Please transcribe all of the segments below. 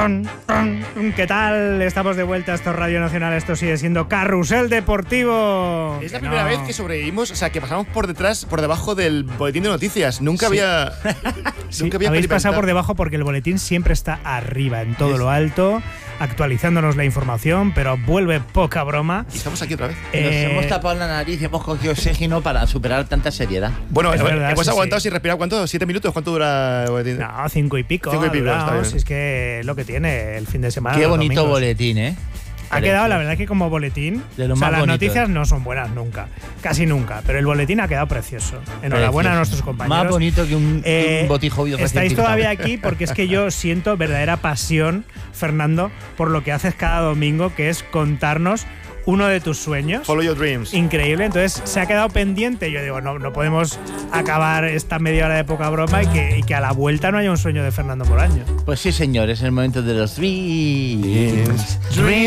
¿Qué tal? Estamos de vuelta, esto es Radio Nacional, esto sigue siendo Carrusel Deportivo. Es la primera vez que sobrevivimos, o sea, que pasamos por debajo del boletín de noticias. Nunca había. Nunca había habéis pasado por debajo porque el boletín siempre está arriba, en todo lo alto, actualizándonos la información, pero vuelve poca broma. Y estamos aquí otra vez. Nos hemos tapado la nariz y hemos cogido oxígeno para superar tanta seriedad. Bueno, verdad, hemos aguantado sin sí. respirar. ¿Cuánto? ¿7 minutos? ¿Cuánto dura el boletín? No, 5 y pico. 5 y pico, está bien. Si es que lo que tiene el fin de semana. Qué bonito domingos. boletín, ¿eh? Ha quedado, la verdad, que como boletín. De lo o sea, más las bonito. noticias no son buenas nunca, casi nunca, pero el boletín ha quedado precioso. Enhorabuena a nuestros compañeros. Más bonito que un botijo recién Estáis pintado. todavía aquí porque es que yo siento verdadera pasión, Fernando, por lo que haces cada domingo, que es contarnos uno de tus sueños. Follow your dreams. Increíble. Entonces se ha quedado pendiente. Yo digo, no podemos acabar esta media hora de poca broma y que a la vuelta no haya un sueño de Fernando Moraño. Pues sí, señor, es el momento de los dreams.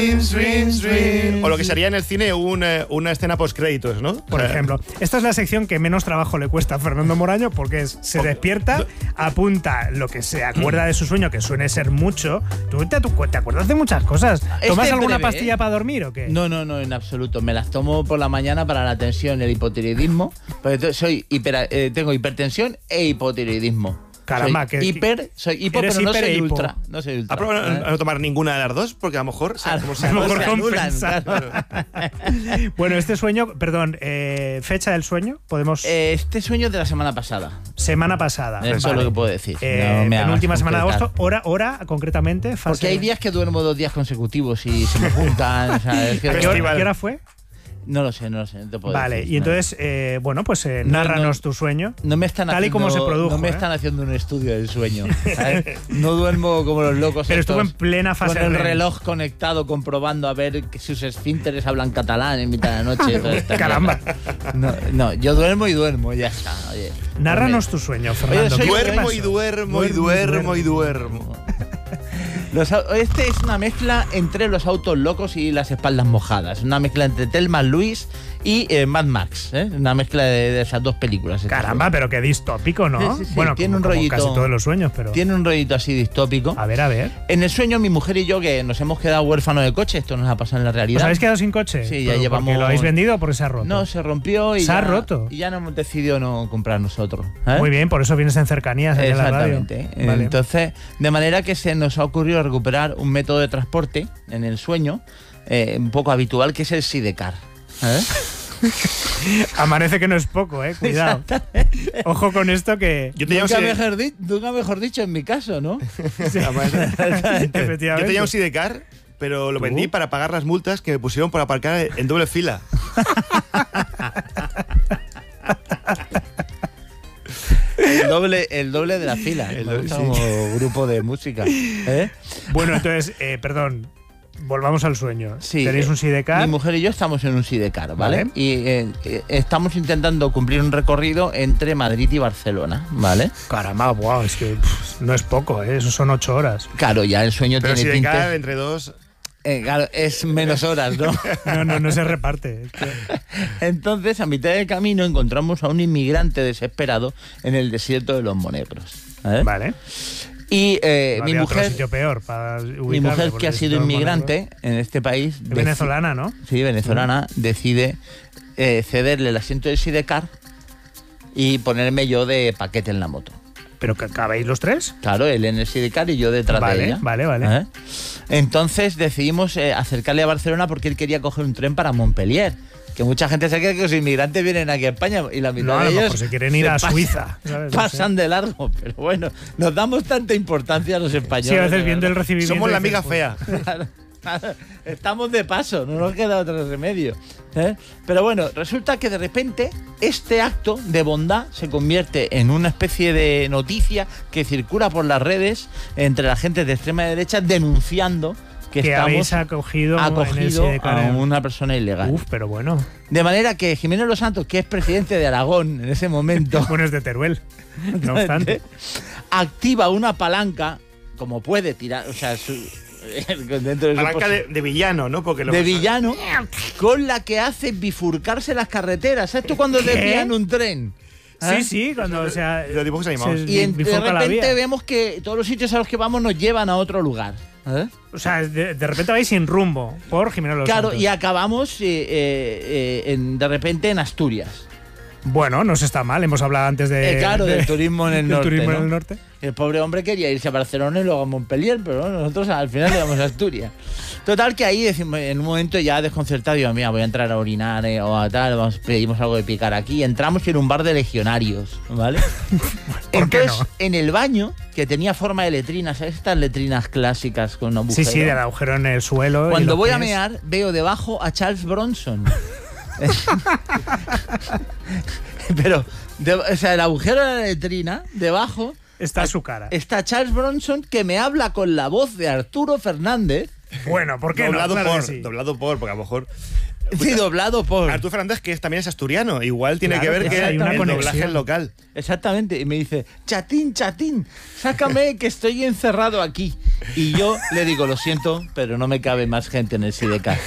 Dreams. O lo que sería en el cine una escena post-créditos, ¿no? Por ejemplo, esta es la sección que menos trabajo le cuesta a Fernando Moraño porque se despierta, apunta lo que se acuerda de su sueño, que suele ser mucho. ¿Tú te acuerdas de muchas cosas? ¿Tomas alguna breve, pastilla para dormir o qué? No, en absoluto. Me las tomo por la mañana para la tensión, el hipotiroidismo. Porque tengo hipertensión e hipotiroidismo. Caramba, soy hipo, eres pero no hiper soy hipo. ultra. No soy ultra. ¿Ha probado a no tomar ninguna de las dos? Porque a lo mejor. A lo mejor compensa. Claro. Bueno, este sueño, perdón, fecha del sueño, podemos. Este sueño es de la semana pasada. Semana pasada. Eso es lo que puedo decir. No me hagas penúltima semana de concretar. agosto, hora concretamente. Fase. Porque hay días que duermo 2 días consecutivos y se me juntan. O sea, es que ¿Qué hora fue? No lo sé, no te puedo Vale, decir. y entonces, bueno, pues nárranos tu sueño. No me están tal y como se produjo. No me están haciendo un estudio del sueño. ¿sabes? No duermo como los locos. Pero estos, estuvo en plena fase con el REM. reloj conectado, comprobando a ver que sus esfínteres hablan catalán en mitad de la noche. Caramba. No, yo duermo y duermo, ya está. Oye, Nárranos tu sueño, Fernando. soy- ¿Qué Duermo pasó? y duermo. Este es una mezcla entre Los autos locos y Las espaldas mojadas. Una mezcla entre Thelma Louise y Mad Max. Una mezcla de esas dos películas. Caramba, pero qué distópico, ¿no? Sí. Bueno, Tiene un como rollito. casi todos los sueños, pero. Tiene un rollito así distópico. A ver. En el sueño, mi mujer y yo, que nos hemos quedado huérfanos de coche, esto nos ha pasado en la realidad. ¿Os habéis quedado sin coche? Sí, ya ¿Pero llevamos- porque lo habéis vendido o porque se ha roto? No, se rompió y ¿Se ha roto? Y ya no hemos decidido no comprar nosotros. ¿eh? Muy bien, por eso vienes en cercanías aquí en la radio. Exactamente. Vale. Entonces, de manera que se nos ha ocurrido recuperar un método de transporte en el sueño un poco habitual, que es el sidecar. ¿eh? Amanece que no es poco, cuidado. Ojo con esto que. Yo tenía Nunca mejor dicho en mi caso, ¿no? Efectivamente. Yo tenía un sidecar, pero lo vendí para pagar las multas que me pusieron por aparcar en doble fila. El doble de la fila. Me gusta como grupo de música. ¿eh? Bueno, entonces, perdón. Volvamos al sueño. Sí, Tenéis un sidecar. Mi mujer y yo estamos en un sidecar, ¿vale? Vale. Y estamos intentando cumplir un recorrido entre Madrid y Barcelona, ¿vale? Caramba, wow, es que no es poco, eso son 8 horas. Claro, ya el sueño Pero tiene sidecar tintes. entre dos. Claro, es menos horas, ¿no? No se reparte. Es que- Entonces, a mitad del camino encontramos a un inmigrante desesperado en el desierto de los Monegros. ¿eh? Vale. Y No mi había otro mujer, sitio peor para mi ubicarle, mujer, porque que ha si sido todo el inmigrante en este país, Es venezolana, ¿no? Sí, venezolana, decide cederle el asiento del sidecar y ponerme yo de paquete en la moto. ¿Pero que cabéis los tres? Claro, él en el sidecar y yo detrás de ella. Vale. ¿Eh? Entonces decidimos acercarle a Barcelona porque él quería coger un tren para Montpellier. Que mucha gente se cree que los inmigrantes vienen aquí a España y la mitad No, a de lo ellos mejor se quieren ir a Suiza, ¿sabes? Pasan de largo, pero bueno, nos damos tanta importancia a los españoles. Sí, a veces de viendo el verdad. recibimiento. Somos la dices, amiga pues, fea. Claro, estamos de paso, no nos queda otro remedio. ¿eh? Pero bueno, resulta que de repente este acto de bondad se convierte en una especie de noticia que circula por las redes entre la gente de extrema derecha denunciando que habéis estamos acogido en el a sidecar. una persona ilegal. Uf, pero bueno. De manera que Jiménez Los Santos, que es presidente de Aragón en ese momento, Bueno, es de Teruel. No obstante. activa una palanca, como puede tirar, o sea, dentro de su Palanca de villano, ¿no? Porque de villano, con la que hace bifurcarse las carreteras. ¿Sabes tú cuando desvían un tren? ¿Eh? Sí, cuando o sea, Los dibujos animados. Y de bifurca la repente vía. vemos que todos los sitios a los que vamos nos llevan a otro lugar. O sea, de repente vais sin rumbo por Jimeno de los Claro, Santos. y acabamos de repente en Asturias. Bueno, no se está mal. Hemos hablado antes Del turismo en el del norte. turismo ¿no? en el norte. El pobre hombre quería irse a Barcelona y luego a Montpellier, pero bueno, nosotros al final le damos a Asturias. Total, que ahí decimos, en un momento ya desconcertado, digo, mira, voy a entrar a orinar o a tal, pedimos algo de picar aquí. Entramos en un bar de legionarios, ¿vale? ¿Por qué Entonces, no? en el baño, que tenía forma de letrina, ¿sabes? Estas letrinas clásicas con agujero. Sí, del agujero en el suelo. y Cuando los voy a pies. mear, veo debajo a Charles Bronson. Pero, o sea, el agujero de la letrina, debajo, Está su cara. está Charles Bronson, que me habla con la voz de Arturo Fernández. Bueno, ¿por qué Doblado no? Claro por, que sí. doblado por, porque a lo mejor. Sí, doblado por... Arturo Fernández, que también es asturiano, igual tiene Claro, que ver que que hay una el conexión. doblaje es local. Exactamente. Y me dice, chatín, sácame que estoy encerrado aquí. Y yo le digo, lo siento, pero no me cabe más gente en el Sidecar.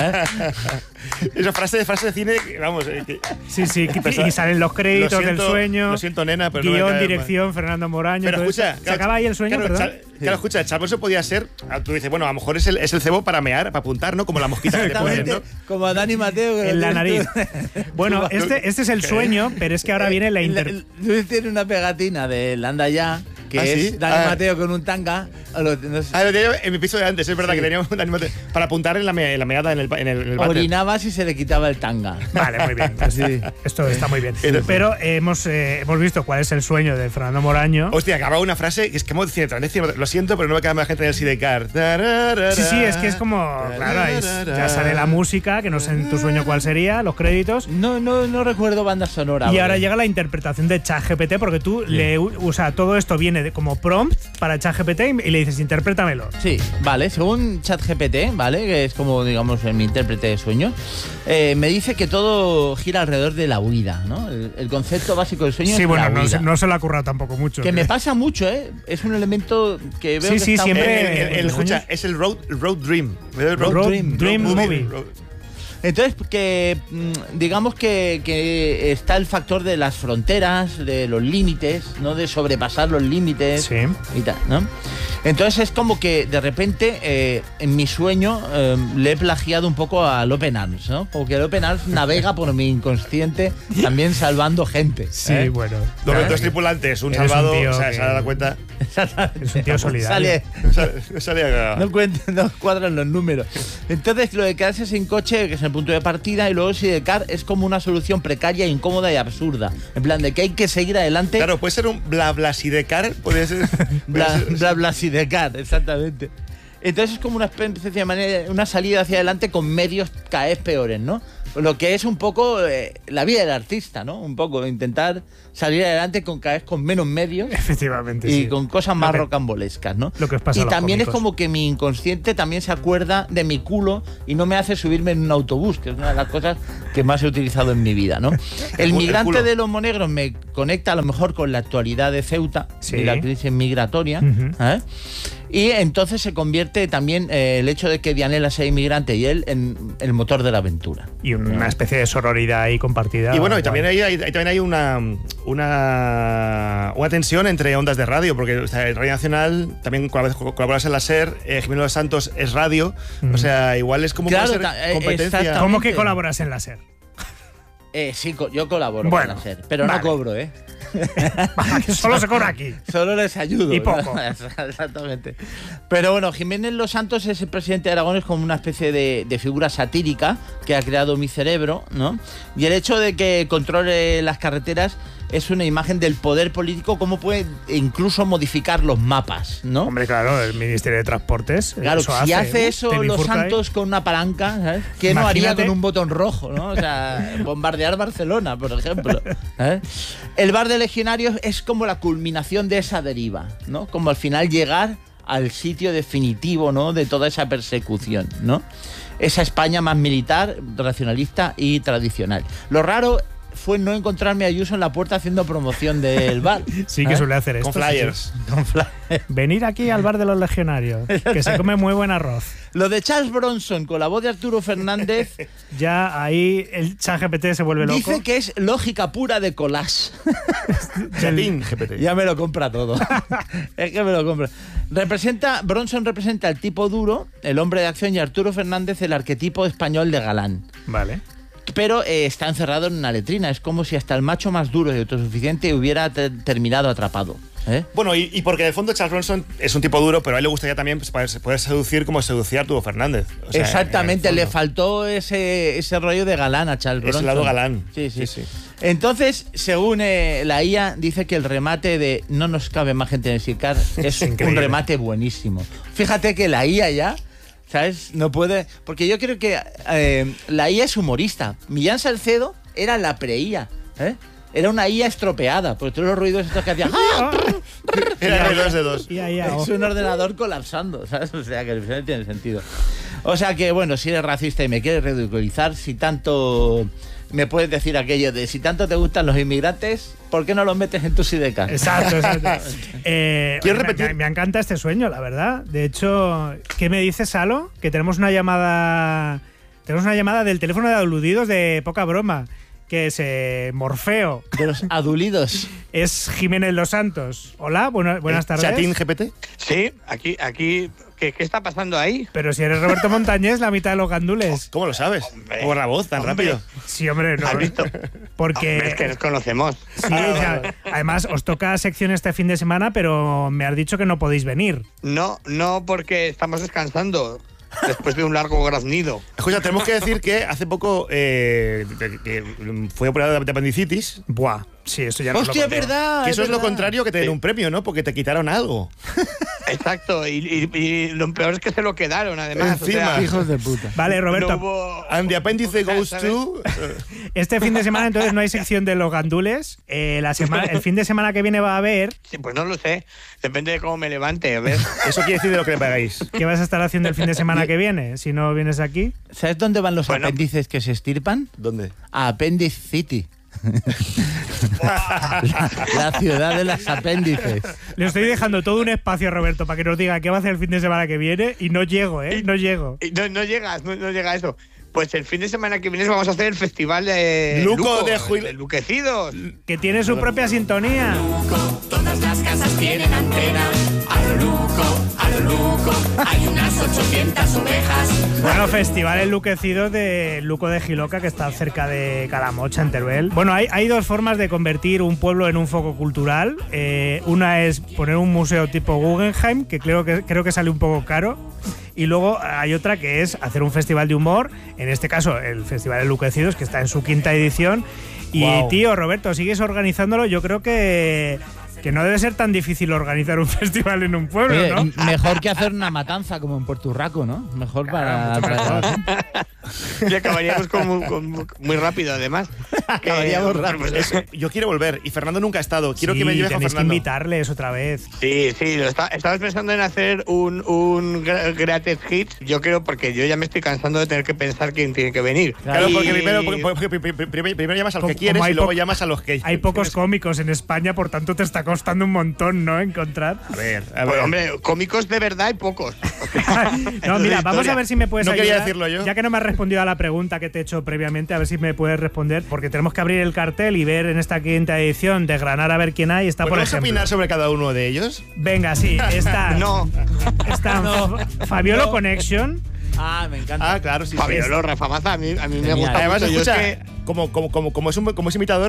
Esa frase de cine, vamos. Sí, y salen los créditos Lo siento, del sueño. lo siento, nena, pero no me guión, cabe dirección, Fernando Moraño. Pero todo escucha, esto. ¿Se acaba ahí el sueño, claro, perdón? Claro, escucha, Charles eso podía ser. Tú dices, bueno, a lo mejor es el cebo para mear, para apuntar, ¿no? Como la mosquita que te ponen, ¿no? Como a Dani Mateo. Que En la lo nariz. tienes Bueno, este es el sueño, pero es que ahora viene la Luis tiene una pegatina de Anda Ya, que ¿Ah, es sí? Dani Mateo con un tanga. No sé, Lo tenía en mi piso de antes, es verdad Sí. que teníamos un animal para apuntar en la meada en el váter. orinaba si se le quitaba el tanga. Vale, muy bien. Sí. Esto está muy bien. Pero hemos visto cuál es el sueño de Fernando Moraño. Hostia, acaba una frase que es que hemos dicho, lo siento, pero no me queda más gente en el Sidecar. Sí, es que es como, claro, ya sale la música, que no sé en tu sueño cuál sería, los créditos. No recuerdo banda sonora. Y ahora llega la interpretación de ChatGPT, porque tú todo esto viene como prompt para ChatGPT y le dices, interprétamelo. Sí, vale, según ChatGPT, ¿vale? Que es como, digamos, mi intérprete de sueños, me dice que todo gira alrededor de la huida, ¿no? El concepto básico del sueño Sí, es bueno, la huida. no se lo ha currado tampoco mucho. Que me pasa mucho, ¿eh? Es un elemento que veo Sí, que sí, está siempre- Escucha, es el Road Dream. Dream Movie. Entonces, que digamos que está el factor de las fronteras, de los límites, ¿no? De sobrepasar los límites Sí. y tal, ¿no? Entonces es como que de repente en mi sueño le he plagiado un poco al Open Arms, ¿no? Como que el Open Arms navega por mi inconsciente también salvando gente. Sí, bueno. Dos tripulantes, un Eres un salvado, tío o sea, que- se da cuenta. Exactamente. Es un tío solidario. Sale, no cuadran los números. Entonces, lo de quedarse sin coche, que es el punto de partida, y luego Sidecar es como una solución precaria, incómoda y absurda. En plan, de que hay que seguir adelante. Claro, puede ser un bla bla Sidecar, puede ser. Bla Sidecar, exactamente. Entonces es como una especie de manera, una salida hacia adelante con medios cada vez peores, ¿no? Lo que es un poco la vida del artista, ¿no? Un poco intentar salir adelante cada vez con menos medios. Efectivamente, Y sí. con cosas más Lo que- rocambolescas, ¿no? lo que os pasa a y los también es cómicos. como que mi inconsciente también se acuerda de mi culo y no me hace subirme en un autobús, que es una de las cosas que más he utilizado en mi vida, ¿no? El migrante culo. de los monegros me conecta a lo mejor con la actualidad de Ceuta Sí. y la crisis migratoria, Ujú. ¿eh? Y entonces se convierte también el hecho de que Dianela sea inmigrante y él en el motor de la aventura. Y una especie de sororidad ahí compartida. Y bueno, y Guay. también hay una tensión entre ondas de radio, porque o sea, en Radio Nacional también colaboras en la SER, Jimeno de los Santos es radio, o sea, igual es como Claro, puede ser competencia. exactamente. ¿Cómo que colaboras en la SER? Sí, yo colaboro Bueno, con la SER, pero vale. no cobro, ¿eh? Solo se cobra aquí. Solo les ayudo. Y poco. Exactamente. Pero bueno, Jiménez Los Santos es el presidente de Aragón, es como una especie de figura satírica que ha creado mi cerebro, ¿no? Y el hecho de que controle las carreteras es una imagen del poder político, cómo puede incluso modificar los mapas, ¿no? Hombre, claro, el Ministerio de Transportes. Claro, si hace eso te Los bifurca ahí. Santos con una palanca, ¿sabes? ¿Qué no haría Imagínate. con un botón rojo, ¿no? O sea, bombardear Barcelona, por ejemplo. ¿sabes? El bar de legionarios es como la culminación de esa deriva, ¿no? Como al final llegar al sitio definitivo, ¿no? De toda esa persecución, ¿no? Esa España más militar, racionalista y tradicional. Lo raro fue no encontrarme a Ayuso en la puerta haciendo promoción del bar. Sí que suele hacer esto. Con flyers. Venir aquí al bar de los legionarios, que se come muy buen arroz. Lo de Charles Bronson con la voz de Arturo Fernández Ya ahí el ChatGPT se vuelve loco. dice que es lógica pura de collage. Chatín GPT. Ya me lo compra todo. Es que me lo compra. Bronson representa el tipo duro, el hombre de acción, y Arturo Fernández el arquetipo español de galán. Vale. Pero está encerrado en una letrina. Es como si hasta el macho más duro y autosuficiente hubiera terminado atrapado. Bueno, y porque en el fondo Charles Bronson es un tipo duro, pero a él le gustaría también poder seducir como seducía Arturo Fernández. O sea, exactamente, le faltó ese rollo de galán a Charles Bronson. Ese lado galán. Sí. Entonces, según la IA, dice que el remate de no nos cabe más gente en el Sicar es un remate buenísimo. Fíjate que la IA ya, ¿sabes? No puede... Porque yo creo que la IA es humorista. Millán Salcedo era la pre-IA, Era una IA estropeada, porque todos los ruidos estos que hacían... Era de 2 de 2. Es un ordenador colapsando, ¿sabes? O sea, que al final tiene sentido. O sea que, bueno, si eres racista y me quieres ridiculizar, si tanto... Me puedes decir aquello de si tanto te gustan los inmigrantes, ¿por qué no los metes en tu sidecar? Exacto. ¿Quieres repetir? Me encanta este sueño, la verdad. De hecho, ¿qué me dices, Salo? Que tenemos una llamada del teléfono de aludidos de poca broma. Que es Morfeo. De los adulidos. Es Jiménez Los Santos. Hola, buenas tardes. ¿Chatín GPT? Sí, aquí ¿qué está pasando ahí? Pero si eres Roberto Montañés, la mitad de los gandules. ¿Cómo lo sabes? Por la voz, tan rápido. Sí, hombre, no. ¿Has visto? Porque... Hombre, es que nos conocemos. Sí, además os toca sección este fin de semana, pero me has dicho que no podéis venir. No, porque estamos descansando. Después de un largo graznido. Escucha, tenemos que decir que hace poco que fue operado de apendicitis. Buah, sí, eso ya no ¡Hostia, lo conté. verdad! Que eso es lo verdad. contrario que te den un premio, ¿no? Porque te quitaron algo. Exacto, y lo peor es que se lo quedaron, además. Encima. O sea, Hijos de puta. Vale, Roberto, no hubo- And the appendice goes ¿sabes? to... este fin de semana entonces no hay sección de los gandules. El fin de semana que viene va a haber. Sí, pues no lo sé. Depende de cómo me levante, a ver. Eso quiere decir de lo que le pagáis. ¿Qué vas a estar haciendo el fin de semana que viene? Si no vienes aquí. ¿Sabes dónde van los Bueno. apéndices que se estirpan? ¿Dónde? A Appendix City. la ciudad de las apéndices. Le estoy dejando todo un espacio a Roberto para que nos diga qué va a hacer el fin de semana que viene y no llego, No llego. Y no llega a eso. Pues el fin de semana que viene vamos a hacer el festival de Luco de Luquecidos. Que tiene su propia sintonía. Todas las casas tienen antena. A lo Luco, hay unas 800 ovejas. Bueno, festival enluquecido de Luco de Giloca, que está cerca de Calamocha, en Teruel. Bueno, hay dos formas de convertir un pueblo en un foco cultural. Una es poner un museo tipo Guggenheim, que creo que sale un poco caro. Y luego hay otra que es hacer un festival de humor, en este caso el Festival Enluquecidos, que está en su 5ª edición. Y Wow. tío, Roberto, sigues organizándolo. Yo creo que no debe ser tan difícil organizar un festival en un pueblo, Oye, ¿no? mejor que hacer una matanza como en Puerto Urraco, ¿no? Mejor Claro, mucho mejor. Y acabaríamos muy rápido, además. Acabaríamos rápido. Yo quiero volver y Fernando nunca ha estado. Quiero Sí, que me lleves con tenéis que Fernando. invitarles otra vez. Sí, estabas pensando en hacer un Greatest Hits. Yo creo, porque yo ya me estoy cansando de tener que pensar quién tiene que venir. Claro, Y- porque primero llamas al que Como quieres hay y luego po- llamas a los que... Hay pocos cómicos en España, por tanto te está costando un montón, ¿no? Encontrar. A ver. Pues, hombre, cómicos de verdad hay pocos. No, mira, vamos a ver si me puedes No ayudar. quería decirlo yo. Ya que no me has respondido a la pregunta que te he hecho previamente, a ver si me puedes responder, porque tenemos que abrir el cartel y ver en esta 5ª edición, desgranar a ver quién hay. Está, por ¿Podemos ejemplo. opinar sobre cada uno de ellos? Venga, sí, está. No, Está Fabiolo Connection. Ah, me encanta. Ah, claro, sí. Fabiolo, Rafa Maza, a mí me Genial. gusta Además, mucho. Yo escucha, es que- como es imitador,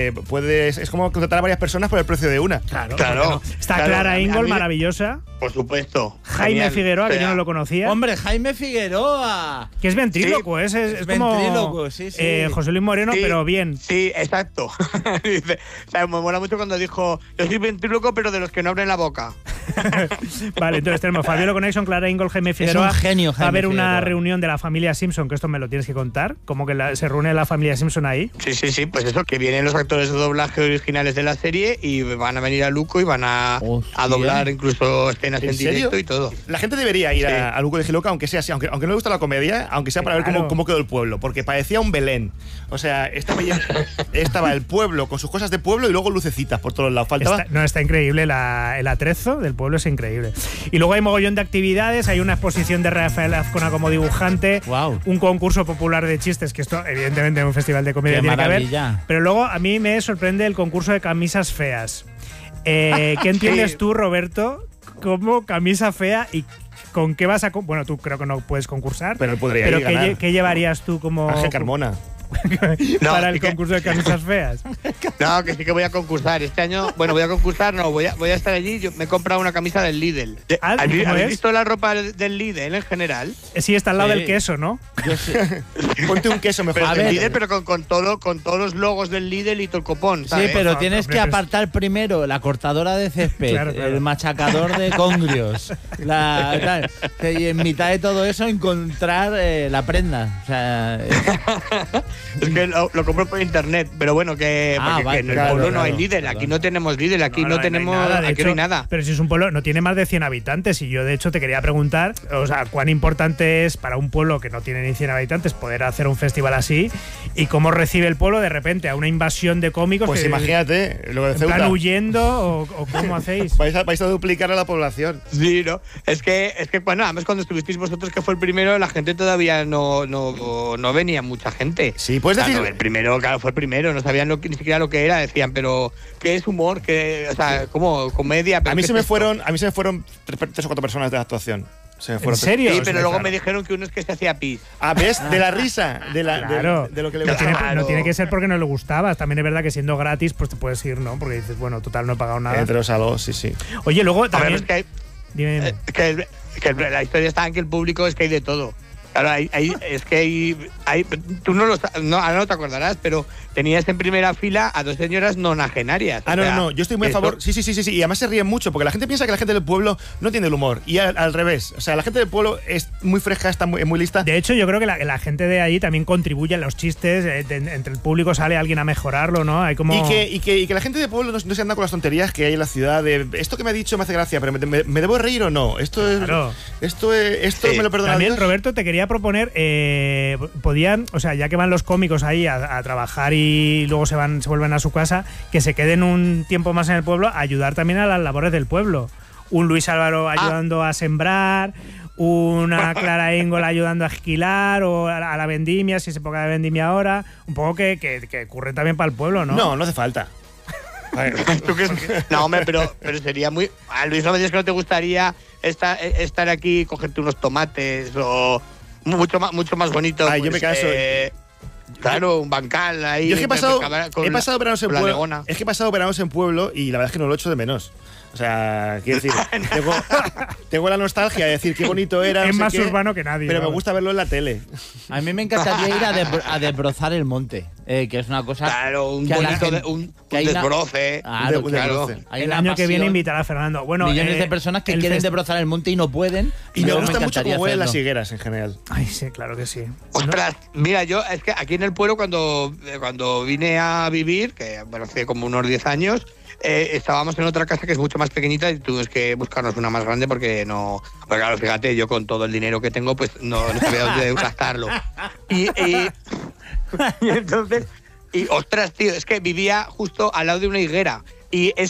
es como contratar a varias personas por el precio de una. Claro. Claro, Está claro, Clara a mí- Ingol, a mí- maravillosa. por supuesto. Jaime Genial. Figueroa, O que sea, yo no lo conocía. Hombre, Jaime Figueroa. Que es ventríloco, es como ventríloco, sí, sí. José Luis Moreno, Sí, pero bien. Sí, exacto. Dice, o sea, me mola mucho cuando dijo, yo soy ventríloco, pero de los que no abren la boca. Vale, entonces tenemos Fabiolo Connection, Clara Ingol, Jaime Figueroa. un genio, Va a haber Jaime una Figueroa. reunión de la familia Simpson, que esto me lo tienes que contar. Como que se reúne la familia Simpson ahí. Sí, pues eso, que vienen los actores de doblaje originales de la serie y van a venir a Luco y van a doblar incluso escenas en directo y todo. La gente debería ir a Luco de Giloca, aunque sea así, aunque no le gusta la comedia, aunque sea para ver cómo quedó el pueblo, porque parecía un Belén. O sea, estaba el pueblo con sus cosas de pueblo y luego lucecitas por todos lados. Faltaba... Está increíble, el atrezo del pueblo es increíble. Y luego hay mogollón de actividades, hay una exposición de Rafael Azcona como dibujante, un concurso popular de chistes, que esto evidentemente en un festival de comedia tiene que haber. Pero luego a mí me sorprende el concurso de camisas feas. ¿Qué entiendes tú, Roberto, como camisa fea y con qué vas a... Bueno, tú creo que no puedes concursar. Pero podría pero ganar. ¿qué llevarías tú como... Ángel Carmona. para el concurso de camisas feas? No, que sí que voy a concursar. Este año, bueno, voy a concursar, no, voy a estar allí. Yo me he comprado una camisa del Lidl. ¿Habéis visto la ropa del Lidl en general? Sí, está al lado del queso, ¿no? Yo sé. Ponte un queso mejor. Pero del Lidl, pero con todos los logos del Lidl y todo el copón, ¿sabes? Sí, pero tienes que apartar primero la cortadora de césped, claro. el machacador de congrios, y en mitad de todo eso encontrar la prenda. O sea, es que lo compro por internet, pero bueno, que en el pueblo no hay Lidl, aquí no tenemos Lidl, aquí no tenemos nada, aquí no hay nada. Pero si es un pueblo, no tiene más de 100 habitantes y yo de hecho te quería preguntar, o sea, cuán importante es para un pueblo que no tiene ni 100 habitantes poder hacer un festival así y cómo recibe el pueblo de repente a una invasión de cómicos. Pues imagínate, lo de Ceuta. ¿Están huyendo o cómo hacéis? Vais a duplicar a la población. Sí, ¿no? Es que bueno, además cuando estuvisteis vosotros, que fue el primero, la gente todavía no venía mucha gente. Sí, puedes decir... Claro, el primero, claro, fue el primero, no sabían ni siquiera lo que era, decían, pero ¿qué es humor? O sea, como comedia. A mí se me fueron 3 o 4 personas de la actuación. ¿En serio? Sí, pero luego me dijeron que uno es que se hacía pis. Ah, ¿ves? De la risa, de lo que le gustaba. No tiene que ser porque no le gustaba. También es verdad que siendo gratis, pues te puedes ir, ¿no? Porque dices, bueno, total, no he pagado nada. Entre los salos, sí. Oye, luego también... A ver, es que dime. Que la historia está en que el público es que hay de todo. Claro, es que hay tú ahora no te acordarás, pero tenías en primera fila a 2 señoras nonagenarias. No, yo estoy muy a favor. Sí, y además se ríen mucho, porque la gente piensa que la gente del pueblo no tiene el humor, y al revés. O sea, la gente del pueblo es muy fresca, está muy lista. De hecho, yo creo que la gente de ahí también contribuye a los chistes, entre el público sale alguien a mejorarlo, ¿no? Hay como... Y que la gente del pueblo no se anda con las tonterías que hay en la ciudad de esto que me ha dicho me hace gracia, pero ¿me debo reír o no? Esto me lo perdona También, Dios. Roberto, te quería proponer, podían, o sea, ya que van los cómicos ahí a trabajar y luego se vuelven a su casa, que se queden un tiempo más en el pueblo, a ayudar también a las labores del pueblo. Un Luis Álvaro ayudando a sembrar, una Clara Ingol ayudando a esquilar, o a la vendimia, si es época de vendimia ahora. Un poco que ocurre también para el pueblo, ¿no? No hace falta. No, hombre, pero sería muy... A Luis, no me digas que no te gustaría estar aquí y cogerte unos tomates o mucho más bonito. Yo me caso. Claro, un bancal ahí. Yo es que he pasado veranos en pueblo y la verdad es que no lo echo de menos. O sea, quiero decir, tengo la nostalgia de decir qué bonito era. Es más urbano que nadie. Pero me gusta verlo en la tele. A mí me encantaría ir a desbrozar el monte, que es una cosa... Claro, un desbroce. Claro. El año que viene invitará a Fernando. Bueno, millones de personas que quieren desbrozar el monte y no pueden. Y me gusta mucho cómo huelen las higueras en general. Ay, sí, claro que sí. Ostras, mira, yo es que aquí en el pueblo cuando vine a vivir, que bueno, hace como unos 10 años, estábamos en otra casa que es mucho más pequeñita y tuvimos que buscarnos una más grande porque no... Porque claro, fíjate, yo con todo el dinero que tengo, pues no sabía dónde gastarlo. Y entonces... Y ostras, tío, es que vivía justo al lado de una higuera. Y